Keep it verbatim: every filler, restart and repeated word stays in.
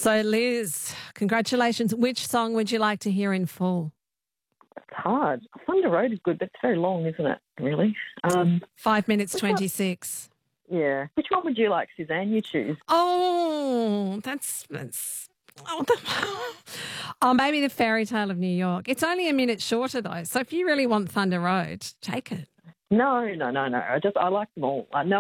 So, Liz, congratulations. Which song would you like to hear in full? It's hard. Thunder Road is good, but it's very long, isn't it, really? Um, Five minutes, twenty-six. One, yeah. Which one would you like, Suzanne? You choose. Oh, that's... that's oh, the, oh, maybe the Fairy Tale of New York. It's only a minute shorter, though, so if you really want Thunder Road, take it. No, no, no, no. I just I like them all. Uh, no